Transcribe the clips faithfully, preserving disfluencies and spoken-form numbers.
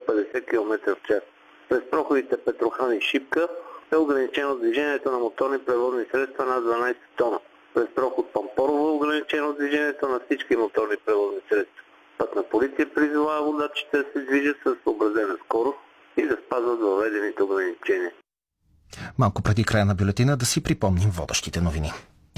петдесет километра в час. През проходите Петрохан и Шипка е ограничено движението на моторни превозни средства над дванадесет тона. През проход Пампорово е ограничено движението на всички моторни превозни средства. Пътна полиция призовава водачите да се движат с съобразена скорост и да спазват въведените ограничения. Малко преди края на бюлетина да си припомним водещите новини.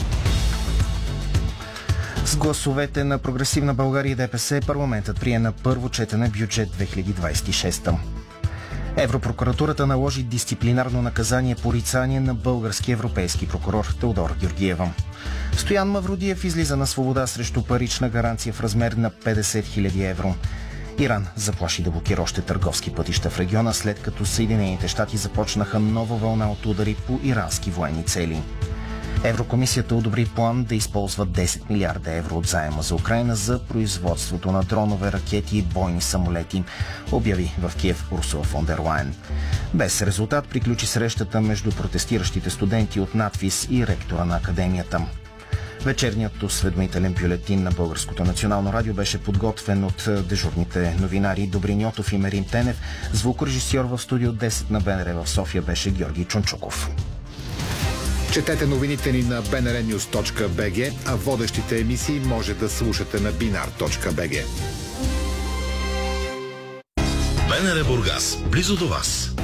С гласовете на Прогресивна България и ДПС парламентът прие на първо четене бюджет две хиляди двадесет и шеста. Европрокуратурата наложи дисциплинарно наказание порицание на български европейски прокурор Теодора Георгиева. Стоян Мавродиев излиза на свобода срещу парична гаранция в размер на петдесет хиляди евро. Иран заплаши да блокира още търговски пътища в региона, след като Съединените щати започнаха нова вълна от удари по ирански военни цели. Еврокомисията одобри план да използва десет милиарда евро от заема за Украйна за производството на дронове, ракети и бойни самолети, обяви в Киев Урсула фон дер Лайен. Без резултат приключи срещата между протестиращите студенти от надфис и ректора на академията. Вечерният осведомителен бюлетин на Българското национално радио беше подготвен от дежурните новинари Добрин Йотов и Мерим Тенев. Звукорежисьор в студио десет на БНР в София беше Георги Чунчуков. Четете новините ни на би ен ар нюз точка би джи, а водещите емисии може да слушате на бинар точка би джи. БНР Бургас, близо до вас.